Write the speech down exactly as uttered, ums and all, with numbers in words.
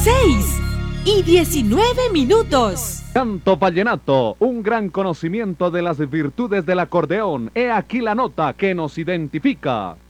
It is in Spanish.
seis y diecinueve minutos. Canto vallenato, un gran conocimiento de las virtudes del acordeón. He aquí la nota que nos identifica.